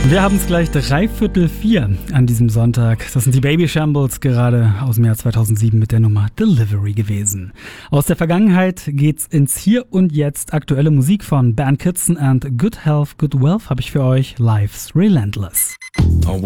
Wir haben es gleich 3:45 an diesem Sonntag. Das sind die Baby Shambles, gerade aus dem Jahr 2007 mit der Nummer Delivery gewesen. Aus der Vergangenheit geht's ins Hier und Jetzt. Aktuelle Musik von Bernd Kitson and Good Health, Good Wealth habe ich für euch. Life's Relentless.